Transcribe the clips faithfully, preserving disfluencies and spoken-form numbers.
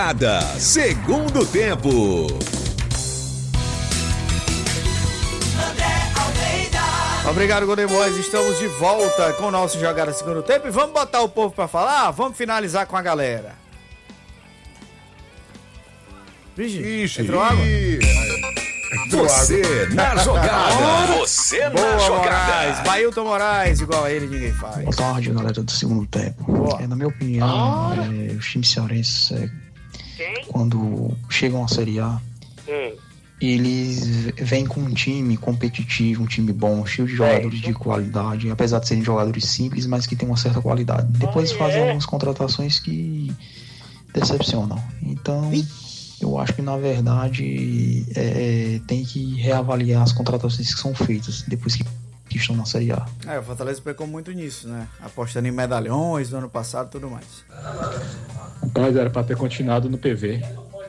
Segundo tempo. Obrigado, Golden Boys. Estamos de volta com o nosso Jogada Segundo Tempo. E vamos botar o povo pra falar? Vamos finalizar com a galera. Vixe, Ixi, entrou água? Você na jogada. Você Boa, na jogada. Moraes. Bailton Moraes, igual a ele, ninguém faz. Boa tarde, galera do segundo tempo. Boa. É, na minha opinião, é, os times cearenses, é, quando chegam à Série A, Hum. eles vêm com um time competitivo, um time bom, cheio de jogadores de qualidade, apesar de serem jogadores simples, mas que tem uma certa qualidade. Depois fazem algumas contratações que decepcionam. Então, eu acho que, na verdade, é, tem que reavaliar as contratações que são feitas depois que, que estão na Série A. É, o Fortaleza pecou muito nisso, né? Apostando em medalhões do ano passado e tudo mais. Rapaz, era pra ter continuado no P V.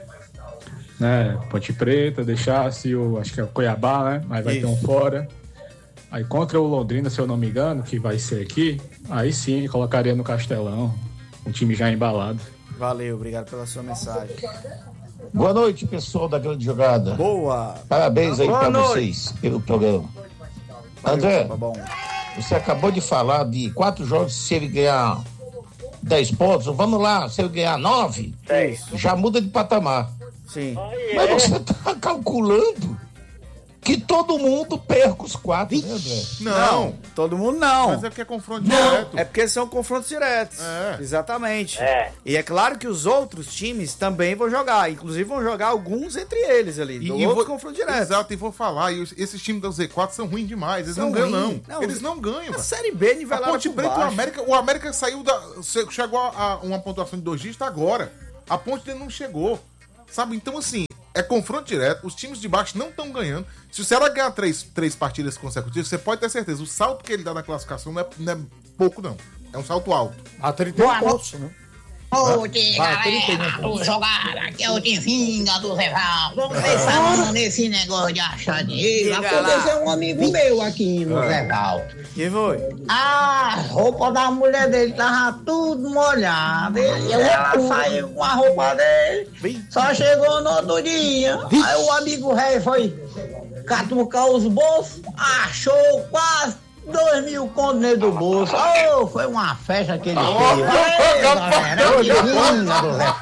Né? Ponte Preta, deixasse o, acho que é o Cuiabá, né? Mas vai Isso. ter um fora. Aí contra o Londrina, se eu não me engano, que vai ser aqui, aí sim colocaria no Castelão, um time já embalado. Valeu, obrigado pela sua mensagem. Boa noite, pessoal da Grande Jogada. Boa! Parabéns aí Boa para noite. vocês pelo programa. Valeu, André, tá bom. você acabou de falar de quatro jogos, se ele ganhar dez pontos, vamos lá, se ele ganhar nove, Isso. já muda de patamar. Sim. Mas você tá calculando que todo mundo perca os quatro, né, André? Não, todo mundo não. mas é porque é confronto direto. É porque são confrontos diretos. É. Exatamente. É. E é claro que os outros times também vão jogar. Inclusive vão jogar alguns entre eles ali. E, do e outro vou- confronto direto. Exato, e vou falar, e os- esses times da Z quatro são ruins demais, eles São não ganham, ruins. não. Não, Eles não ganham, A cara. Série B A nivelada Ponte por Preta e o baixo. América, o América saiu da. Chegou a, a uma pontuação de dois dígitos agora. A Ponte ainda não chegou. Sabe? Então, assim, é confronto direto, os times de baixo não estão ganhando. Se o Ceará ganhar três, três partidas consecutivas, você pode ter certeza, o salto que ele dá na classificação não é, não é pouco, não. É um salto alto. A trinta e um pontos, né? Noite, Vai, trinta e um galera, pontos. do Jogada, aqui é o Tizinga do Zeval. Vamos pensar nesse negócio de achar dinheiro. Diga Aconteceu lá. um amigo meu aqui no Zeval. Que foi? A roupa da mulher dele tava tudo molhada. E ela saiu com a roupa dele. Vem. Só chegou no outro dia. Aí o amigo rei foi catucar os bolsos, achou quase dois mil contos dentro do bolso. Oh, foi uma festa que ele fez. Ei, galera, que linda do Zé.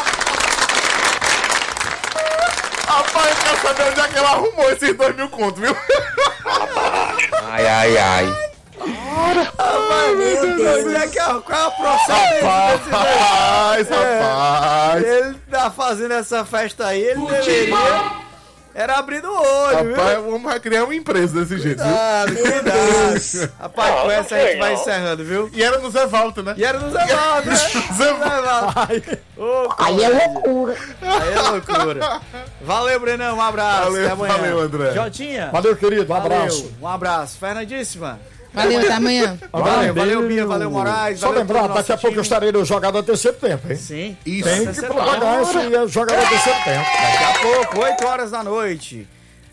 Rapaz, quer saber onde é que ela arrumou esses dois mil contos, viu? Ai, ai, ai. Meu Deus, onde é que é, qual é o processo? Rapaz, rapaz. Ele tá fazendo essa festa aí, ele deveria... Era abrindo o olho, viu? Rapaz, vamos vai criar uma empresa desse jeito, viu? Cuidado, cuidado. Rapaz, com Não, essa não a gente sei, vai não. encerrando, viu? E era no Zé Valto, né? E era no Zé Valdo, né? Zé Valdo. Ô, Aí é loucura. Aí é loucura. Valeu, Brenão, um abraço. Valeu, até amanhã. valeu, André. Jotinha. Valeu, querido. Um Valeu, abraço. um abraço. Fernandíssima. Valeu, até amanhã. Valeu, valeu, Bia, valeu, Moraes. Só valeu lembrar, todo o daqui a nosso pouco eu time. estarei no Jogada Terceiro Tempo, hein? Sim. Isso. Tem que Terceiro propagar esse Jogada Terceiro Tempo. Daqui a pouco, oito horas da noite.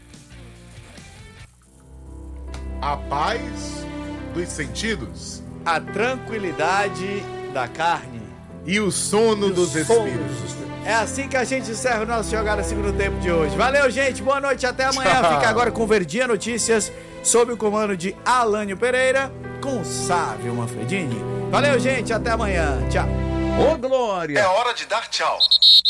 A paz dos sentidos A tranquilidade da carne. e o sono dos espíritos. É assim que a gente encerra o nosso Jogada Segundo Tempo de hoje. Valeu, gente. Boa noite. Até amanhã. Fica agora com Verdinha Notícias, sob o comando de Alânio Pereira, com Sávio Manfredini. Valeu, gente. Até amanhã. Tchau. Ô, Glória! É hora de dar tchau.